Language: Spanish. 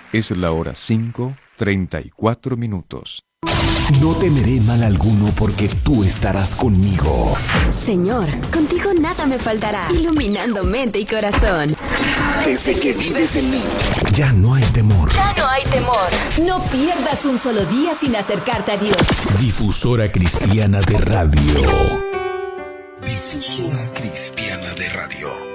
Es la hora 5:34. No temeré mal alguno porque tú estarás conmigo. Señor, contigo nada me faltará, iluminando mente y corazón. Desde que vives en mí, ya no hay temor. Ya no hay temor. No pierdas un solo día sin acercarte a Dios. Difusora Cristiana de Radio. Difusora Cristiana de Radio.